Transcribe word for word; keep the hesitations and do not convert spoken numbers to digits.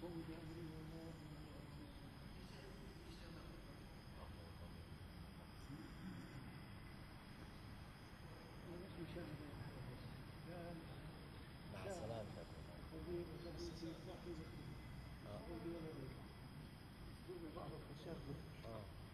فوض أمري وما إلى ربي. أنا بس مشغل كان مع شاب سلامتك. صديق صديقي صاحبتي اه سعودي ولا غيره، دوبي بعرف أشغل